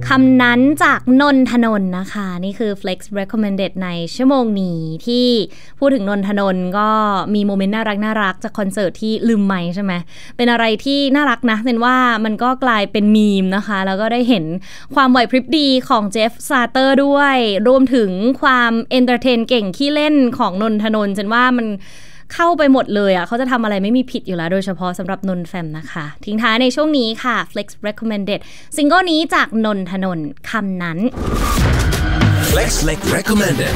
คำนั้นจากนนทนนท์นะคะนี่คือ Flex Recommended ในชั่วโมงนี้ที่พูดถึงนนทนนท์ก็มีโมเมนต์น่ารักจากคอนเสิร์ตที่ลืมไมค์ใช่ไหมเป็นอะไรที่น่ารักนะเซนว่ามันก็กลายเป็นมีมนะคะแล้วก็ได้เห็นความไหวพริบดีของเจฟซาเตอร์ด้วยรวมถึงความเอนเตอร์เทนเก่งขี้เล่นของนนทนนท์เซนว่ามันเข้าไปหมดเลยอ่ะเขาจะทำอะไรไม่มีผิดอยู่แล้วโดยเฉพาะสำหรับนนแฟมนะคะทิ้งท้ายในช่วงนี้ค่ะ Flex Recommended ซิงเกิลนี้จากนนทนนท์คำนั้น Flex Recommended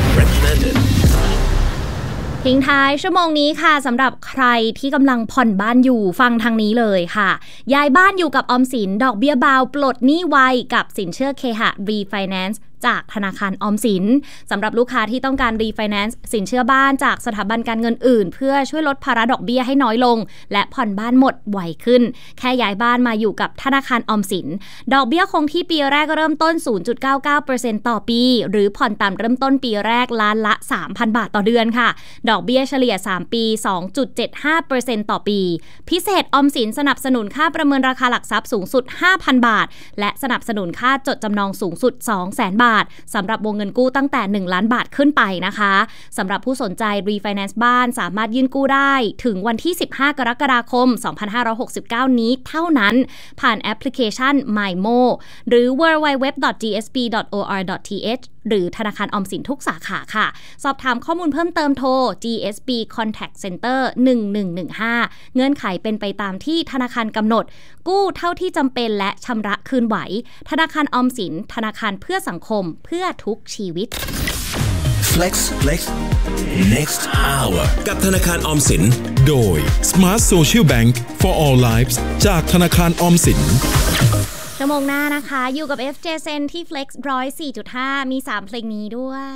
ทิ้งท้ายชั่วโมงนี้ค่ะสำหรับใครที่กำลังผ่อนบ้านอยู่ฟังทางนี้เลยค่ะย้ายบ้านอยู่กับออมสินดอกเบี้ยเบาปลดหนี้ไวกับสินเชื่อเคหะ Refinance จากธนาคารออมสินสำหรับลูกค้าที่ต้องการ Refinance สินเชื่อบ้านจากสถาบันการเงินอื่นเพื่อช่วยลดภาระดอกเบี้ยให้น้อยลงและผ่อนบ้านหมดไวขึ้นแค่ย้ายบ้านมาอยู่กับธนาคารออมสินดอกเบี้ยคงที่ปีแรกเริ่มต้น 0.99% ต่อปีหรือผ่อนตามเริ่มต้นปีแรกล้านละ 3,000 บาทต่อเดือนค่ะดอกเบี้ยเฉลี่ย3ปี 2.75% ต่อปีพิเศษออมสินสนับสนุนค่าประเมินราคาหลักทรัพย์สูงสุด 5,000 บาทและสนับสนุนค่าจดจำนองสูงสุด 200,000 บาทสำหรับวงเงินกู้ตั้งแต่1ล้านบาทขึ้นไปนะคะสำหรับผู้สนใจ Refinance บ้านสามารถยื่นกู้ได้ถึงวันที่15กรกฎาคม2569นี้เท่านั้นผ่านแอปพลิเคชัน MyMo หรือ www.gsb.or.th หรือธนาคารออมสินทุกสาขาค่ะสอบถามข้อมูลเพิ่มเติมโทร GSB Contact Center 1115เงื่อนไขเป็นไปตามที่ธนาคารกำหนดกู้เท่าที่จำเป็นและชำระคืนไหวธนาคารออมสินธนาคารเพื่อสังคมเพื่อทุกชีวิต Flex Next Hour กับธนาคารออมสินโดย Smart Social Bank for All Lives จากธนาคารออมสินชั่วโมงหน้านะคะอยู่กับ FJ Sen ที่ Flex 104.5 มี3เพลงนี้ด้วย